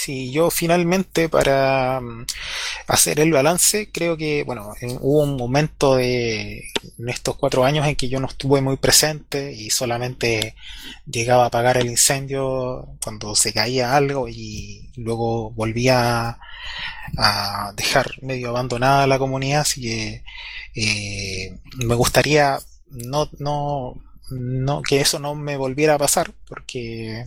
si yo finalmente para hacer el balance, creo que, bueno, hubo un momento en estos 4 años en que yo no estuve muy presente y solamente llegaba a apagar el incendio cuando se caía algo y luego volvía a dejar medio abandonada la comunidad, así que me gustaría no que eso no me volviera a pasar, porque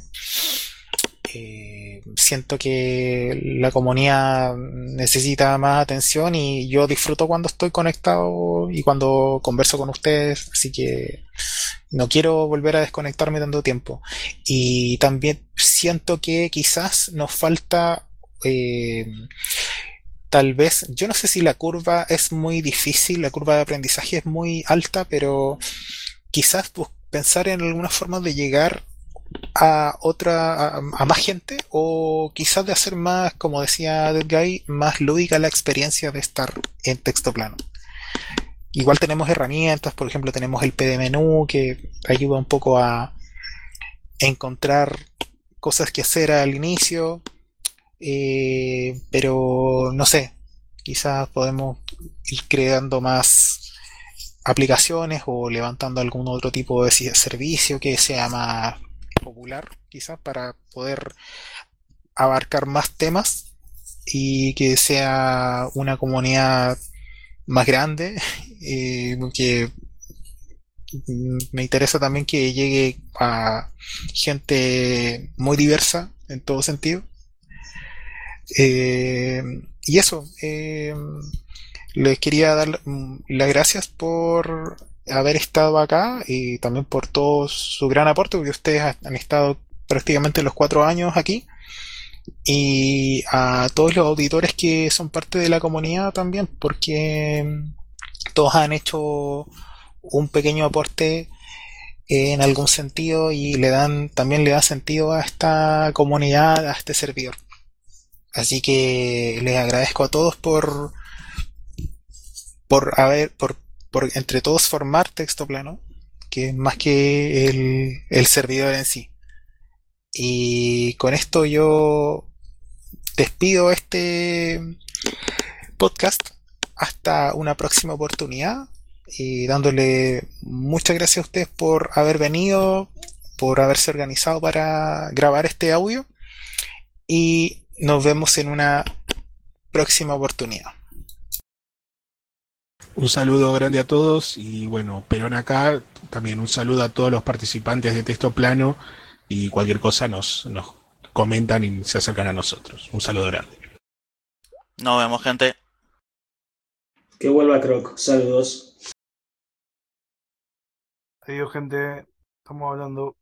siento que la comunidad necesita más atención y yo disfruto cuando estoy conectado y cuando converso con ustedes, así que no quiero volver a desconectarme tanto tiempo. Y también siento que quizás nos falta eh, tal vez, yo no sé si la curva es muy difícil, la curva de aprendizaje es muy alta, pero quizás pensar en alguna forma de llegar a más gente o quizás de hacer más, como decía Dead Guy, más lúdica la experiencia de estar en texto plano. Igual tenemos herramientas, por ejemplo tenemos el PD menú que ayuda un poco a encontrar cosas que hacer al inicio, pero no sé, quizás podemos ir creando más aplicaciones o levantando algún otro tipo de servicio que sea más popular, quizás para poder abarcar más temas y que sea una comunidad más grande, que me interesa también que llegue a gente muy diversa en todo sentido. Eh, y eso, les quería dar las gracias por haber estado acá y también por todo su gran aporte, porque ustedes han estado prácticamente los 4 años aquí. Y a todos los auditores que son parte de la comunidad también, porque todos han hecho un pequeño aporte en algún sentido y también le da sentido a esta comunidad, a este servidor. Así que les agradezco a todos por entre todos formar texto plano, que es más que el servidor en sí. Y con esto yo despido este podcast hasta una próxima oportunidad y dándole muchas gracias a ustedes por haber venido, por haberse organizado para grabar este audio y nos vemos en una próxima oportunidad. Un saludo grande a todos y bueno, Perón acá, también un saludo a todos los participantes de Texto Plano y cualquier cosa nos comentan y se acercan a nosotros. Un saludo grande. Nos vemos, gente. Que vuelva Croc. Saludos. Adiós, gente. Estamos hablando.